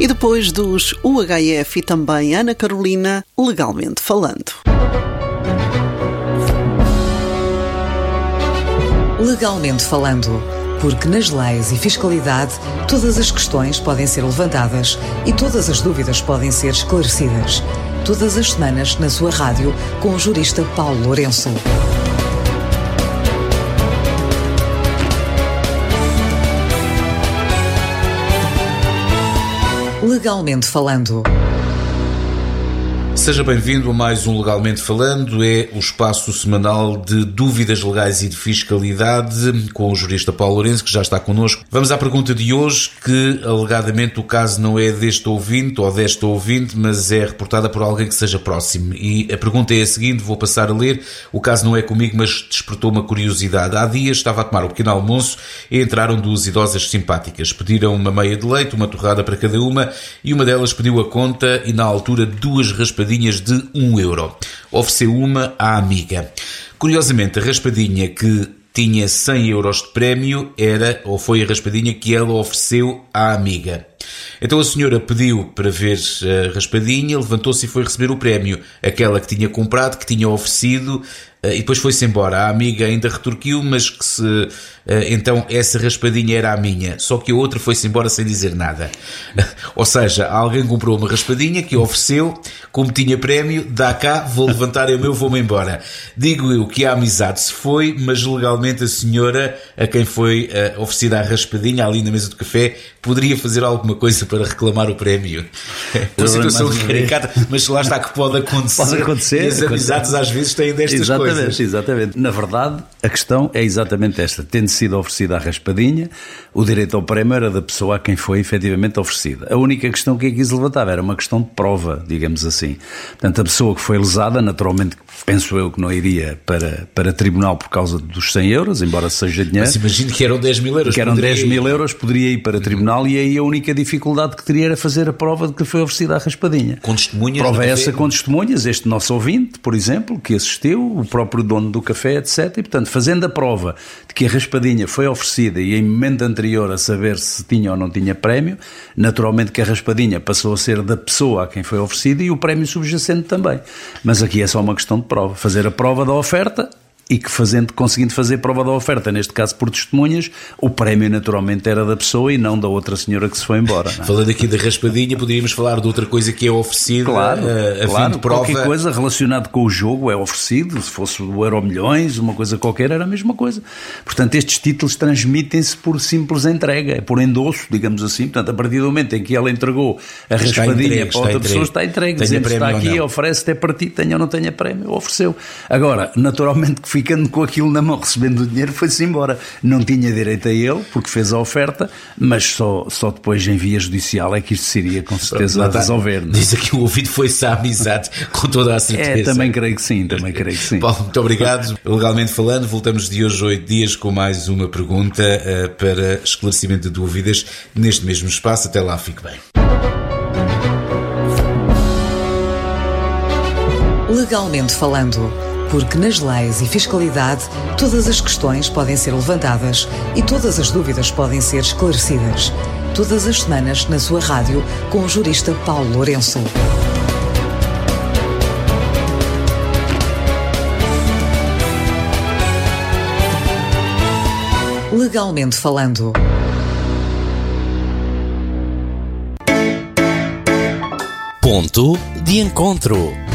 E depois dos UHF e também Ana Carolina, Legalmente Falando. Legalmente Falando, porque nas leis e fiscalidade todas as questões podem ser levantadas e todas as dúvidas podem ser esclarecidas. Todas as semanas na sua rádio com o jurista Paulo Lourenço. Legalmente Falando. Seja bem-vindo a mais um Legalmente Falando, é o espaço semanal de dúvidas legais e de fiscalidade com o jurista Paulo Lourenço, que já está connosco. Vamos à pergunta de hoje, que alegadamente o caso não é deste ouvinte ou desta ouvinte, mas é reportada por alguém que seja próximo. E a pergunta é a seguinte, vou passar a ler. O caso não é comigo, mas despertou uma curiosidade. Há dias estava a tomar um pequeno almoço e entraram duas idosas simpáticas. Pediram uma meia de leite, uma torrada para cada uma, e uma delas pediu a conta e na altura duas raspadinhas de €1. Ofereceu uma à amiga. Curiosamente, a raspadinha que tinha €100 de prémio foi a raspadinha que ela ofereceu à amiga. Então a senhora pediu para ver a raspadinha, levantou-se e foi receber o prémio. Aquela que tinha comprado, que tinha oferecido, e depois foi-se embora. A amiga ainda retorquiu, mas que então essa raspadinha era a minha, só que a outra foi-se embora sem dizer nada. Ou seja, alguém comprou uma raspadinha que ofereceu, como tinha prémio, dá cá, vou levantar o meu, vou-me embora. Digo eu que a amizade se foi, mas legalmente a senhora a quem foi oferecida a raspadinha ali na mesa do café poderia fazer alguma coisa para reclamar o prémio. Uma situação caricata, mas lá está que pode acontecer. Pode acontecer. E as amizades às vezes têm destas coisas. Exatamente. Na verdade, a questão é exatamente esta. Tendo sido oferecida a raspadinha, o direito ao prémio era da pessoa a quem foi efetivamente oferecida. A única questão que aqui se levantava era uma questão de prova, digamos assim. Portanto, a pessoa que foi lesada, naturalmente, penso eu que não iria para tribunal por causa dos €100, embora seja dinheiro. Mas imagino que eram €10.000. Que eram €10.000, poderia ir para tribunal e aí a única dificuldade que teria era fazer a prova de que foi oferecida a raspadinha. Com testemunhas? Prova essa com testemunhas, este nosso ouvinte, por exemplo, que assistiu, o próprio dono do café, etc. E, portanto, fazendo a prova de que a raspadinha foi oferecida e em momento anterior a saber se tinha ou não tinha prémio, naturalmente que a raspadinha passou a ser da pessoa a quem foi oferecida e o prémio subjacente também. Mas aqui é só uma questão de prova. Fazer a prova da oferta e que conseguindo fazer prova da oferta, neste caso por testemunhas, o prémio naturalmente era da pessoa e não da outra senhora que se foi embora. Não é? Falando aqui da raspadinha, poderíamos falar de outra coisa que é oferecida, claro, fim de prova. Qualquer coisa relacionada com o jogo é oferecido, se fosse o Euromilhões, uma coisa qualquer, era a mesma coisa. Portanto, estes títulos transmitem-se por simples entrega, por endosso, digamos assim. Portanto, a partir do momento em que ela entregou a raspadinha para outra pessoa, está entregue, dizendo que está aqui, oferece-te, é para ti, tenha ou não tenha prémio, ofereceu. Agora, naturalmente que ficando com aquilo na mão, recebendo o dinheiro, foi-se embora. Não tinha direito a ele, porque fez a oferta, mas só depois em via judicial é que isto seria com certeza a resolver. Não? Diz aqui o ouvido, foi-se à amizade, com toda a certeza. Também creio que sim, Paulo, muito obrigado. Legalmente Falando, voltamos de hoje a 8 dias com mais uma pergunta para esclarecimento de dúvidas neste mesmo espaço. Até lá, fique bem. Legalmente Falando, porque nas leis e fiscalidade todas as questões podem ser levantadas e todas as dúvidas podem ser esclarecidas. Todas as semanas na sua rádio com o jurista Paulo Lourenço. Legalmente Falando. Ponto de encontro.